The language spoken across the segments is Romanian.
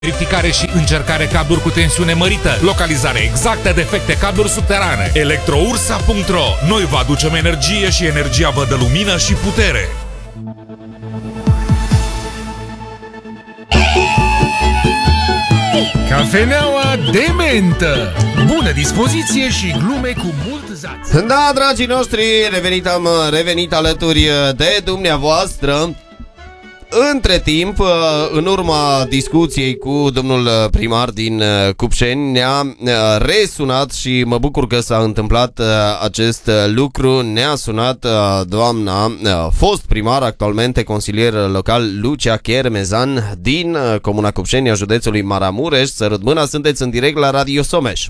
Verificare și încercare cabluri cu tensiune mărită, localizare exactă defecte cabluri subterane. Electroursa.ro. Noi vă aducem energie și energia vă dă lumină și putere. Cafeneaua de mentă. Bună dispoziție și glume cu mult zaț. Da, dragii noștri, am revenit alături de dumneavoastră. Între timp, în urma discuției cu domnul primar din Cupșeni, ne-a resunat și mă bucur că s-a întâmplat acest lucru. Ne-a sunat doamna fost primar, actualmente consilier local, Lucia Chermezan din comuna Cupșeni, a județului Maramureș. Sărut mâna, sunteți în direct la Radio Someș.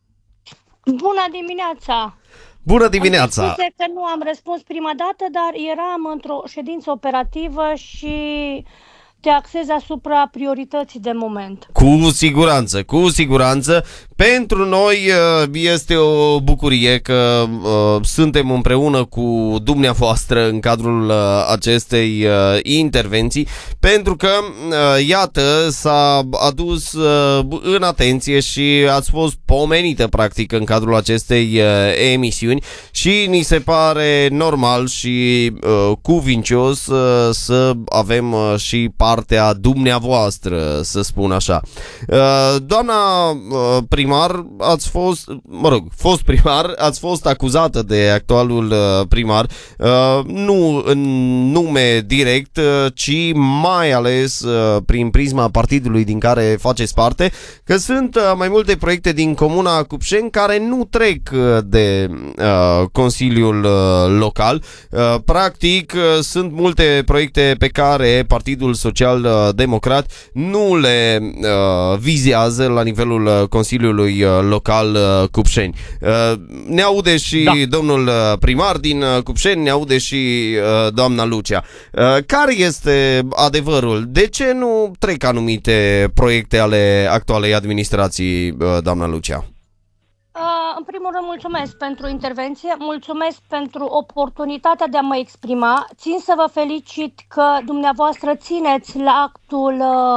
Bună dimineața! Bună dimineața! Am scuze că nu am răspuns prima dată, dar eram într-o ședință operativă și te axez asupra priorității de moment. Cu siguranță, cu siguranță. Pentru noi este o bucurie că suntem împreună cu dumneavoastră în cadrul acestei intervenții, pentru că, iată, s-a adus în atenție și ați fost pomenită, practic, în cadrul acestei emisiuni și ni se pare normal și cuvincios să avem și partea dumneavoastră, să spun așa. Doamna primar, ați fost, fost primar, ați fost acuzată de actualul primar, nu în nume direct, ci mai ales prin prisma partidului din care faceți parte, că sunt mai multe proiecte din comuna Cupșeni care nu trec de Consiliul Local. Practic, sunt multe proiecte pe care Partidul Social Democrat nu le vizează la nivelul Consiliului Local Cupșeni. Ne aude și domnul primar din Cupșeni, ne aude și doamna Lucia. Care este adevărul? De ce nu trec anumite proiecte ale actualei administrații, doamna Lucia? În primul rând, mulțumesc pentru intervenție, mulțumesc pentru oportunitatea de a mă exprima. Țin să vă felicit că dumneavoastră țineți la actul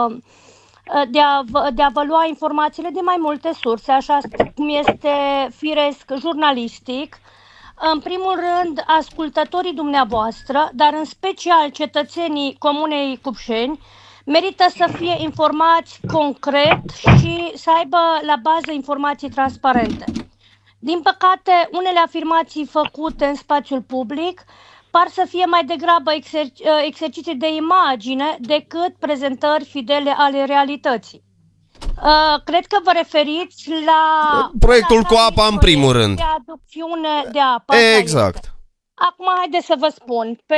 de a vă lua informațiile din mai multe surse, așa cum este firesc jurnalistic. În primul rând, ascultătorii dumneavoastră, dar în special cetățenii Comunei Cupșeni, merită să fie informați concret și să aibă la bază informații transparente. Din păcate, unele afirmații făcute în spațiul public par să fie mai degrabă exerciții de imagine decât prezentări fidele ale realității. Cred că vă referiți la proiectul cu apa în primul rând. De aducțiune de apă. Exact. Acum haideți să vă spun, pe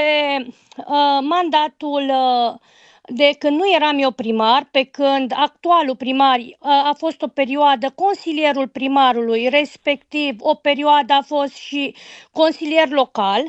mandatul de când nu eram eu primar, pe când actualul primar a fost o perioadă consilierul primarului, respectiv o perioadă a fost și consilier local,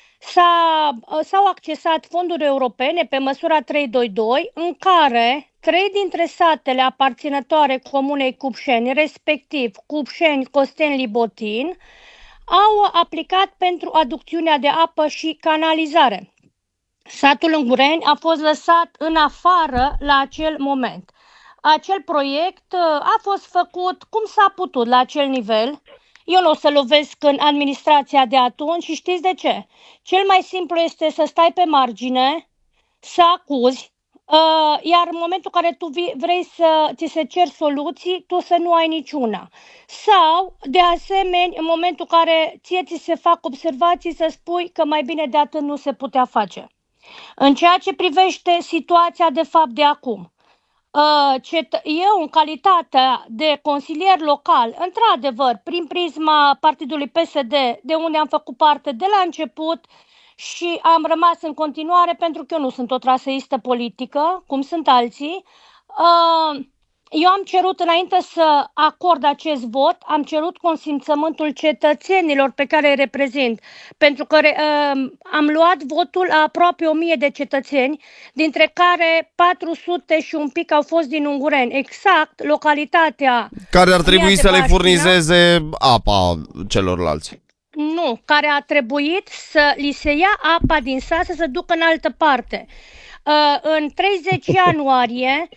s-au accesat fonduri europene pe măsura 322, în care 3 dintre satele aparținătoare Comunei Cupșeni, respectiv Cupșeni, Costeni, Libotin, au aplicat pentru aducțiunea de apă și canalizare. Satul Ungureni a fost lăsat în afară la acel moment. Acel proiect a fost făcut cum s-a putut la acel nivel. Eu nu o să lovesc în administrația de atunci și știți de ce? Cel mai simplu este să stai pe margine, să acuzi, iar în momentul în care tu vrei să ți se ceri soluții, tu să nu ai niciuna. Sau, de asemenea, în momentul în care ție ți se fac observații, să spui că mai bine de atât nu se putea face. În ceea ce privește situația de fapt de acum, eu în calitate de consilier local, într-adevăr, prin prisma partidului PSD, de unde am făcut parte de la început și am rămas în continuare, pentru că eu nu sunt o traseistă politică, cum sunt alții, eu am cerut, înainte să acord acest vot, am cerut consimțământul cetățenilor pe care îi reprezint, pentru că am luat votul a aproape 1000 de cetățeni, dintre care 400 și un pic au fost din Ungureni, exact localitatea care ar trebui să le furnizeze apa celorlalți. Nu, care a trebuit să li se ia apa din sat să se ducă în altă parte. În 30 ianuarie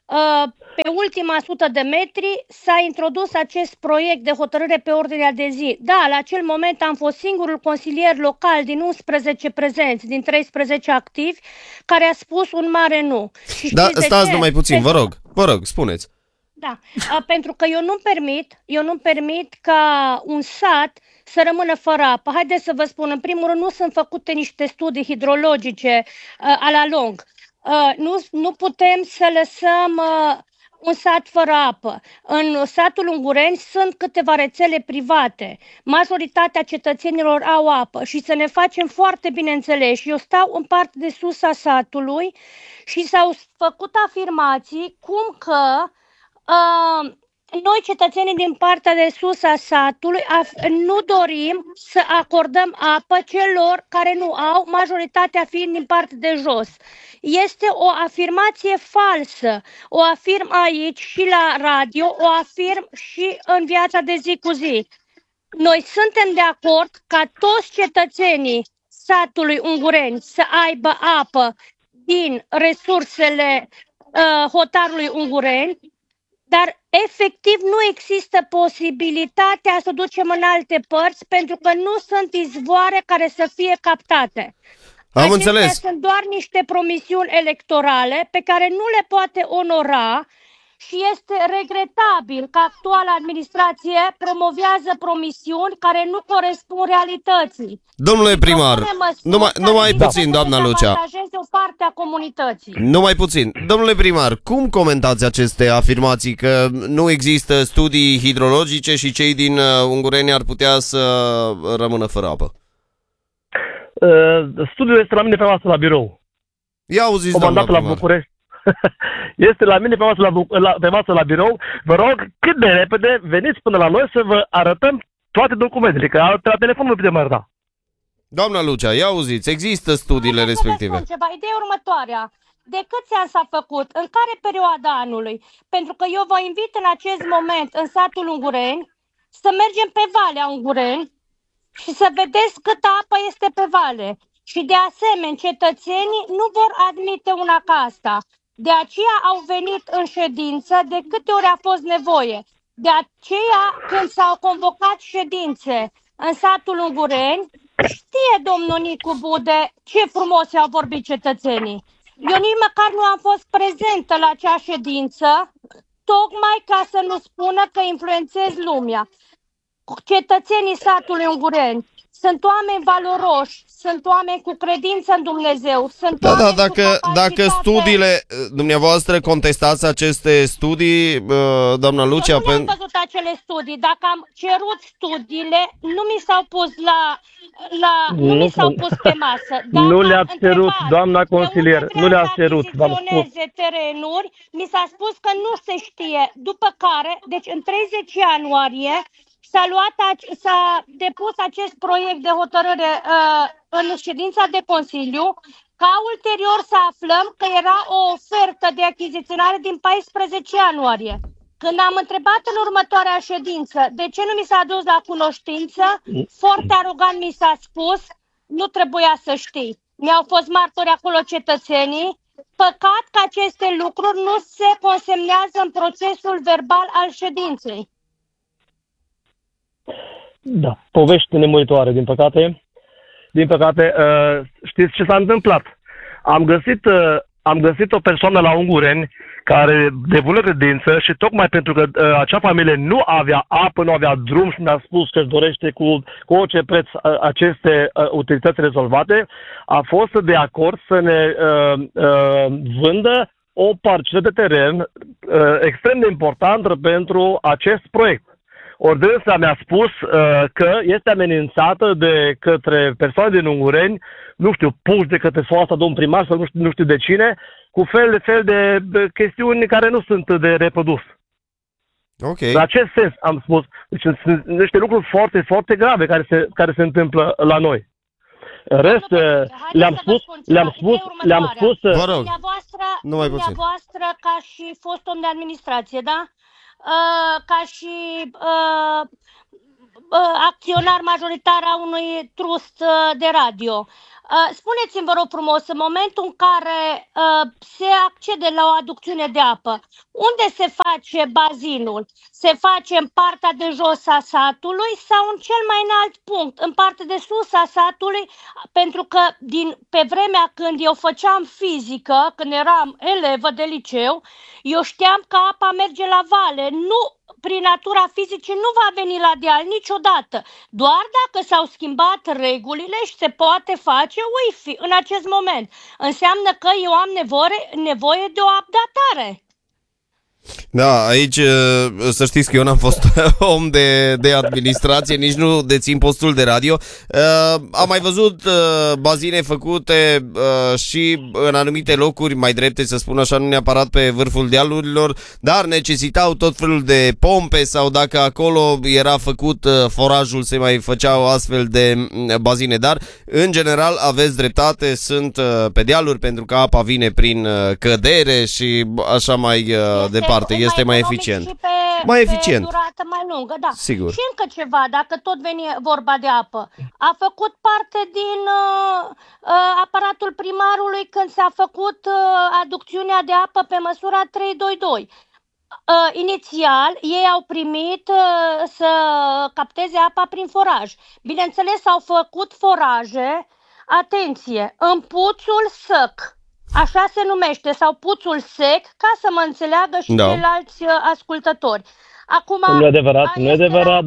Pe ultima 100 de metri s-a introdus acest proiect de hotărâre pe ordinea de zi. Da, la acel moment am fost singurul consilier local din 11 prezenți, din 13 activi, care a spus un mare nu. Și Da, știți de stați ce? numai puțin, vă rog, spuneți. Da, pentru că eu nu permit ca un sat să rămână fără apă. Haideți să vă spun, în primul rând nu sunt făcute niște studii hidrologice a la lung. Nu putem să lăsăm un sat fără apă. În satul Ungureni sunt câteva rețele private. Majoritatea cetățenilor au apă și să ne facem foarte bine înțeleși. Eu stau în partea de sus a satului și s-au făcut afirmații cum că noi, cetățenii din partea de sus a satului, nu dorim să acordăm apă celor care nu au, majoritatea fiind din partea de jos. Este o afirmație falsă. O afirm aici și la radio, o afirm și în viața de zi cu zi. Noi suntem de acord ca toți cetățenii satului Ungureni să aibă apă din resursele hotarului Ungureni, dar efectiv nu există posibilitatea să ducem în alte părți pentru că nu sunt izvoare care să fie captate. Am Acestea înțeles. sunt doar niște promisiuni electorale pe care nu le poate onora și este regretabil că actuala administrație promovează promisiuni care nu corespund realității. Domnule Și primar, propune măsuri numai care puțin, să doamna Lucea. dezavantajeze o parte a comunității. Numai puțin. Domnule primar, cum comentați aceste afirmații că nu există studii hidrologice și cei din Ungureni ar putea să rămână fără apă? Studiul este la mine pe masă la birou. Ia auziți, doamna Comandat la primar. București. Este la mine pe masă la birou. Vă rog, cât de repede veniți până la noi să vă arătăm toate documentele, că la telefon nu putem arăta. Doamna Lucea, ia auziți, există studiile Haideți să vă respective. spun ceva. Ideea următoarea. De câți ani s-a făcut? În care perioadă anului? Pentru că eu vă invit în acest moment în satul Ungureni să mergem pe Valea Ungureni și să vedeți câtă apă este pe vale. Și de asemenea, cetățenii nu vor admite una ca asta. De aceea au venit în ședință de câte ori a fost nevoie. De aceea, când s-au convocat ședințe în satul Ungureni, știe domnul Nicu Bude ce frumos au vorbit cetățenii. Eu nici măcar nu am fost prezentă la acea ședință, tocmai ca să nu spună că influențez lumea. Cetățenii satului Ungureni sunt oameni valoroși, sunt oameni cu credință în Dumnezeu, sunt Da, oameni cu dacă capacitate. studiile, dumneavoastră contestați aceste studii, doamna Lucea, Eu nu am văzut acele studii. Dacă am cerut studiile, nu mi s-au pus nu mi s-au pus pe masă. Dacă Nu am le-ați cerut, întrebat doamna de unde consilier, vrea nu le-ați să cerut, v-am spus. achiziționeze terenuri, mi s-a spus că nu se știe. După care, deci în 30 ianuarie, s-a depus acest proiect de hotărâre în ședința de Consiliu, ca ulterior să aflăm că era o ofertă de achiziționare din 14 ianuarie. Când am întrebat în următoarea ședință de ce nu mi s-a adus la cunoștință, foarte arogant mi s-a spus, nu trebuia să știi. Mi-au fost martori acolo cetățenii. Păcat că aceste lucruri nu se consemnează în procesul verbal al ședinței. Da, povești nemuritoare, din păcate. Din păcate, știți ce s-a întâmplat? Am găsit o persoană la Ungureni care de bună credință și tocmai pentru că acea familie nu avea apă, nu avea drum și mi-a spus că își dorește cu orice preț aceste utilități rezolvate, a fost de acord să ne vândă o parcelă de teren extrem de importantă pentru acest proiect. Ori dânsa mi-a spus că este amenințată de către persoane din Ungureni, nu știu, puși de către foasta domn primar sau nu știu de cine, cu fel de chestiuni care nu sunt de reprodus. Ok. În acest sens am spus, deci sunt niște lucruri foarte, foarte grave care se întâmplă la noi. În rest, le-am spus. Vă rog, numai puțin. Dumneavoastră, ca și fost om de administrație, da? Ca și acționar majoritar a unui trust de radio. Spuneți-mi, vă rog frumos, în momentul în care se accede la o aducțiune de apă, unde se face bazinul? Se face în partea de jos a satului sau în cel mai înalt punct, în partea de sus a satului? Pentru că pe vremea când eu făceam fizică, când eram elevă de liceu, eu știam că apa merge la vale, nu prin natura fizicii nu va veni la deal niciodată. Doar dacă s-au schimbat regulile și se poate face Wi-Fi în acest moment. Înseamnă că eu am nevoie de o updatare. Da, aici să știți că eu n-am fost om de administrație, nici nu dețin postul de radio. Am mai văzut bazine făcute și în anumite locuri mai drepte, să spun așa, nu neapărat pe vârful dealurilor, dar necesitau tot felul de pompe sau dacă acolo era făcut forajul, se mai făceau astfel de bazine. Dar, în general, aveți dreptate, sunt pe dealuri pentru că apa vine prin cădere și așa mai departe. Este mai eficient. Și mai eficient. Pe durată mai lungă, da. Sigur. Și încă ceva, dacă tot veni vorba de apă. A făcut parte din aparatul primarului când s-a făcut aducțiunea de apă pe măsura 322. Inițial, ei au primit să capteze apa prin foraj. Bineînțeles, au făcut foraje, atenție, în puțul săc. Așa se numește, sau puțul sec, ca să mă înțeleagă și ceilalți ascultători. Acum, nu e adevărat,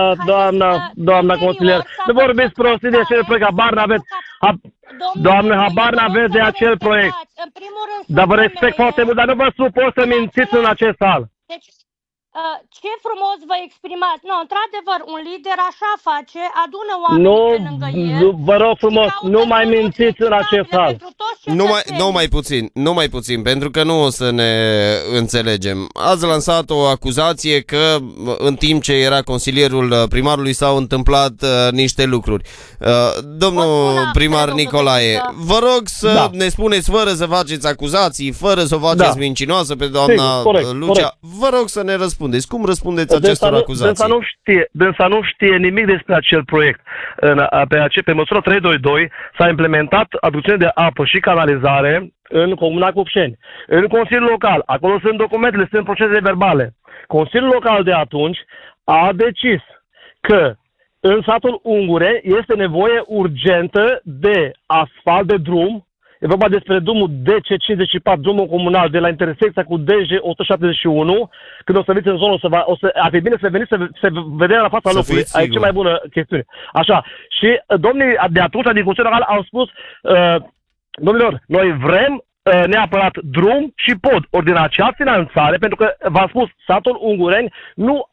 doamna consilier. Nu vorbiți prostii de acel proiect, habar n-aveți. Doamne, habar n-aveți de acel proiect. Dar vă respect foarte mult, dar nu vă suport să mințiți în acest sal. Deci, ce frumos vă exprimați. Nu, într-adevăr, un lider așa face, adună oamenii pe lângă el. Vă rog frumos, nu mai mințiți în acest hal. Nu mai puțin, pentru că nu o să ne înțelegem. Ați lansat o acuzație că în timp ce era consilierul primarului s-au întâmplat niște lucruri. Domnul primar Nicolae, vă rog să ne spuneți, fără să faceți acuzații, fără să o faceți mincinoasă pe doamna Lucea, vă rog să ne răspundeți. Cum răspundeți acestor acuzații? Dânsa nu știe nimic despre acel proiect. Pe măsura 322 s-a implementat aducțiune de apă și canalizare în Comuna Cupșeni. În Consiliul Local, acolo sunt documentele, sunt procesele verbale. Consiliul Local de atunci a decis că în satul Ungure este nevoie urgentă de asfalt de drum. E vorba despre drumul DC54, drumul comunal de la intersecția cu DG 171. Când o să veniți în zonă, ar fi bine să veniți să vedem la fața locului. Aici e cea mai bună chestiune. Așa. Și domnii de atunci, din Consiliul Local, au spus, domnilor, noi vrem neapărat drum și pod. Ori din acea finanțare, pentru că v-am spus, satul Ungureni nu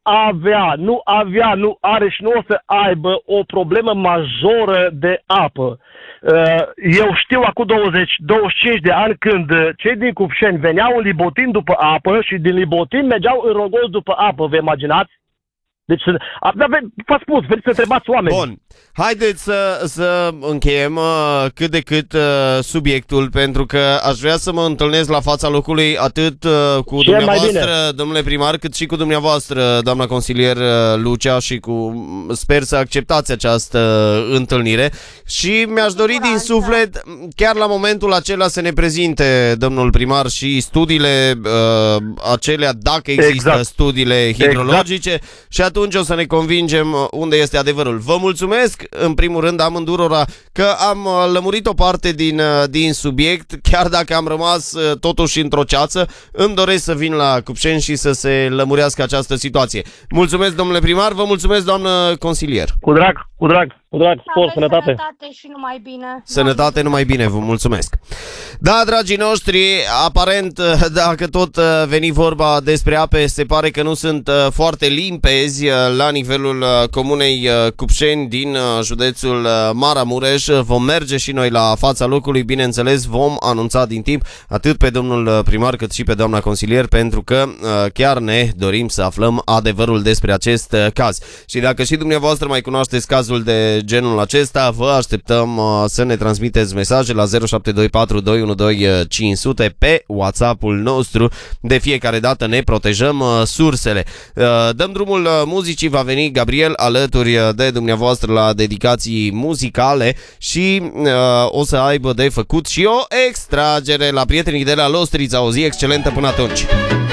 are și nu o să aibă o problemă majoră de apă. Eu știu acum 25 de ani când cei din Cupșeni veneau în Libotin după apă și din Libotin mergeau în Rogoz după apă, vă imaginați? Deci, v-ați spus, veniți să întrebați oameni. Bun, haideți să încheiem cât de cât subiectul, pentru că aș vrea să mă întâlnesc la fața locului atât cu dumneavoastră, domnule primar, cât și cu dumneavoastră, doamna consilier Lucea, și sper să acceptați această întâlnire. Și mi-aș dori din suflet, chiar la momentul acela, să ne prezinte domnul primar și studiile acelea, dacă există studiile hidrologice, și atunci o să ne convingem unde este adevărul. Vă mulțumesc în primul rând amândurora că am lămurit o parte din subiect, chiar dacă am rămas totuși într-o ceață. Îmi doresc să vin la Cupșeni și să se lămurească această situație. Mulțumesc, domnule primar, vă mulțumesc, doamnă consilier. Cu drag, spor, sănătate. Sănătate și numai bine. Sănătate, numai bine, vă mulțumesc. Da, dragii noștri, aparent, dacă tot veni vorba despre ape, se pare că nu sunt foarte limpezi la nivelul comunei Cupșeni din județul Maramureș. Vom merge și noi la fața locului, bineînțeles, vom anunța din timp atât pe domnul primar cât și pe doamna consilier, pentru că chiar ne dorim să aflăm adevărul despre acest caz. Și dacă și dumneavoastră mai cunoașteți cazul cazul de genul acesta, vă așteptăm să ne transmiteți mesaje la 0724 212 500 pe WhatsApp-ul nostru. De fiecare dată ne protejăm sursele. Dăm drumul muzicii, va veni Gabriel alături de dumneavoastră la dedicații muzicale și o să aibă de făcut și o extragere la prietenii de la Lostrița. O zi excelentă până atunci!